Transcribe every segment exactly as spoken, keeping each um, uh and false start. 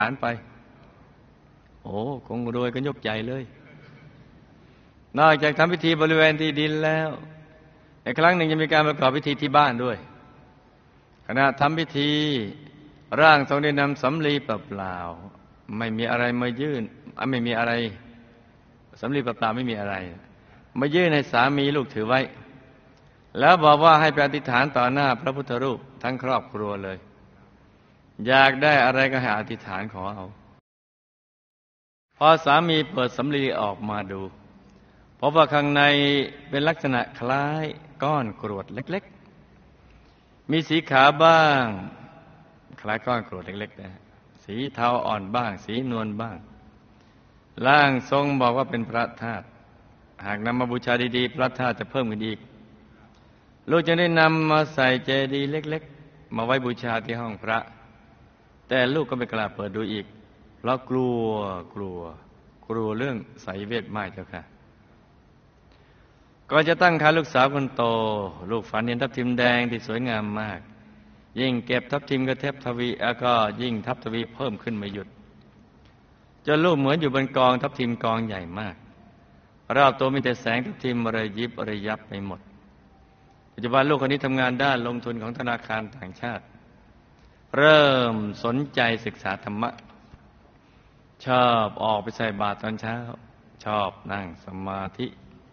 ฐานไปโอ้คงรวยกันยกใหญ่เลยนอกจากทำพิธีบริเวณที่ดินแล้วในครั้งหนึ่งจะมีการประกอบพิธีที่บ้านด้วยขณะทำพิธีร่างทรงได้นำสำลีเปล่าๆไม่มีอะไรมายื่นไม่มีอะไรสำลีเปล่าๆไม่มีอะไรมายื่นให้สามีลูกถือไว้แล้วบอกว่าให้ไปอธิษฐานต่อหน้าพระพุทธรูปทั้งครอบครัวเลยอยากได้อะไรก็ให้อธิษฐานขอเอาพอสามีเปิดสำลีออกมาดูพบว่าข้างในเป็นลักษณะคล้ายก้อนกรวดเล็กๆมีสีขาวบ้างคล้ายก้อนกรวดเล็กๆนะสีเทาอ่อนบ้างสีนวลบ้างร่างทรงบอกว่าเป็นพระธาตุหากนำมาบูชาดีๆพระธาตุจะเพิ่มขึ้นอีกลูกจะได้นำมาใส่เจดีย์เล็กๆมาไว้บูชาที่ห้องพระแต่ลูกก็ไม่กล้าเปิดดูอีกเพราะกลัวกลัวกลัวเรื่องไสยเวทมากเจ้าค่ะก่อนจะตั้งครรภ์ลูกสาวคนโตลูกฝันเห็นทับทิมแดงที่สวยงามมากยิ่งเก็บทับทิมก็เทบทวีแล้วก็ยิ่งทับทวีเพิ่มขึ้นไม่หยุดจนลูกเหมือนอยู่บนกองทับทิมกองใหญ่มากรอบตัวมีแต่แสงทับทิมระยิบระยับไปหมดปัจจุบันลูกคนนี้ทำงานด้านลงทุนของธนาคารต่างชาติเริ่มสนใจศึกษาธรรมะชอบออกไปใส่บาตรตอนเช้าชอบนั่งสมาธิ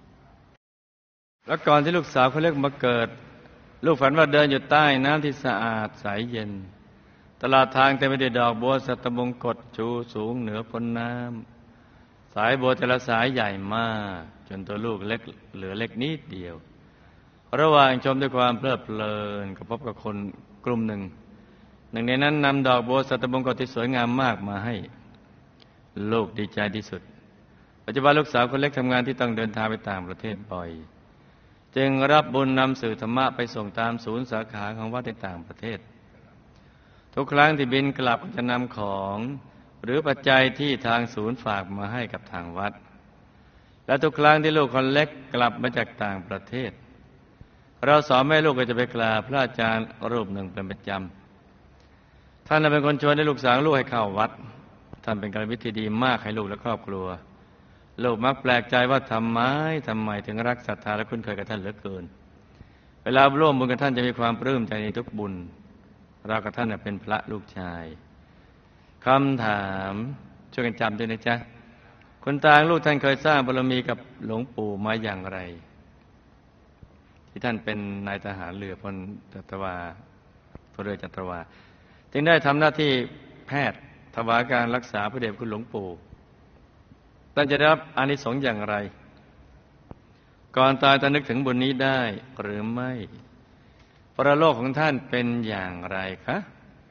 แล้วก่อนที่ลูกสาวเขาเล็กมาเกิดลูกฝันว่าเดินอยู่ใต้น้ำที่สะอาดใสเย็นตลอดทางเต็มไปด้วยดอกบัวสัตบงกฎชูสูงเหนือพ้นน้ำสายบัวแต่ละสายใหญ่มากจนตัวลูกเล็กเหลือเล็กนิดเดียวระหว่างชมด้วยความเพลิดเพลินก็พบกับคนกลุ่มหนึ่งหนึ่งในนั้นนำดอกบัวสัตบงกฎที่สวยงามมากมาให้ลูกดีใจที่สุดปัจจุบันลูกสาวคนเล็กทำงานที่ต้องเดินทางไปต่างประเทศบ่อยจึงรับบุญนำสื่อธรรมะไปส่งตามศูนย์สาขาของวัดในต่างประเทศทุกครั้งที่บินกลับจะนำของหรือปัจจัยที่ทางศูนย์ฝากมาให้กับทางวัดและทุกครั้งที่ลูกคนเล็กกลับมาจากต่างประเทศเราสอนแม่ลูกก็จะไปกราบพระอาจารย์รูปหนึ่งเป็นประจำท่านเป็นคนชวนให้ลูกสาวลูกให้เข้าวัดท่านเป็นกัลยาณมิตรที่ดีมากให้ลูกและครอบครัวลูกมักแปลกใจว่าทำไมทำไมถึงรักศรัทธาและคุ้นเคยกับท่านเหลือเกินเวลาร่วมบุญกับท่านจะมีความปลื้มใจในทุกบุญเรากับท่านเป็นพระลูกชายคำถามช่วยกันจำด้วยนะจ๊ะคุณตาลูกท่านเคยสร้างบารมีกับหลวงปู่มาอย่างไรที่ท่านเป็นนายทหารเรือพลจัตวาพลเรือจัตวาจึงได้ทำหน้าที่แพทย์ถวายการรักษาพระเดชคุณหลวงปู่ท่านจะได้รับอานิสงส์อย่างไรก่อนตายท่านนึกถึงบุญนี้ได้หรือไม่ปรโลกของท่านเป็นอย่างไรคะ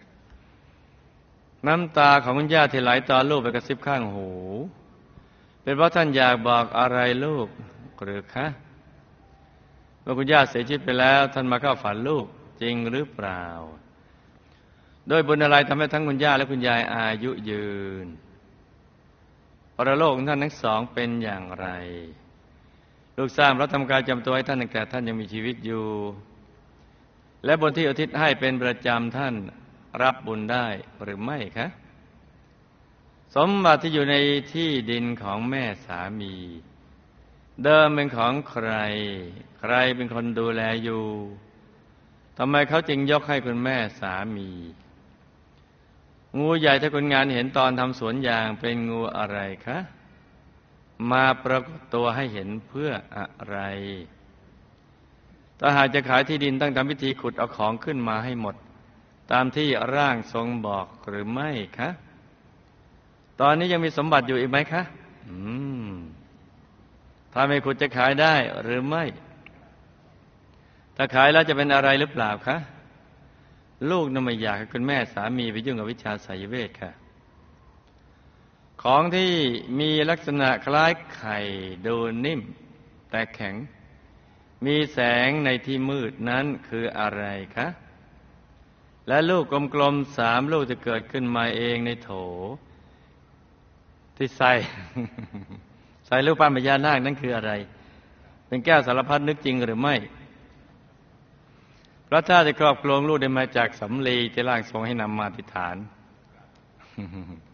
น้ำตาของคุณย่าที่ไหลต่อลูกไปกระซิบข้างหูเป็นเพราะท่านอยากบอกอะไรลูกหรือคะเมื่อคุณย่าเสียชีวิตไปแล้วท่านมาเข้าฝันลูกจริงหรือเปล่าโดยบุญอะไรทำให้ทั้งคุณย่าและคุณยายอายุยืนปรโลกของท่านทั้งสองเป็นอย่างไรลูกสร้างพระธรรมกายจำตัวให้ท่านตั้งแต่ท่านยังมีชีวิตอยู่และบุญที่อุทิศให้เป็นประจำท่านรับบุญได้หรือไม่คะสมบัติที่อยู่ในที่ดินของแม่สามีเดิมเป็นของใครใครเป็นคนดูแลอยู่ทำไมเขาจึงยกให้คุณแม่สามีงูใหญ่ที่คนงานเห็นตอนทำสวนยางเป็นงูอะไรคะมาปรากฏตัวให้เห็นเพื่ออะไรถ้าหากจะขายที่ดินต้องทำพิธีขุดเอาของขึ้นมาให้หมดตามที่ร่างทรงบอกหรือไม่คะตอนนี้ยังมีสมบัติอยู่อีกไหมคะอืมถ้าไม่ขุดจะขายได้หรือไม่ถ้าขายแล้วจะเป็นอะไรหรือเปล่าคะลูกน่ะไม่อยากให้คุณแม่สามีไปยุ่งกับวิชาไสยเวทค่ะของที่มีลักษณะคล้ายไข่ดูนิ่มแต่แข็งมีแสงในที่มืดนั้นคืออะไรคะและลูกกลมๆสามลูกจะเกิดขึ้นมาเองในโถที่ใส่ ใส่ลูกปั้นพญานาคนั้นคืออะไรเป็นแก้วสารพัดนึกจริงหรือไม่พระธาตุจะครอบครองลูกได้มาจากสำลีที่ร่างทรงให้นำมาอธิษฐาน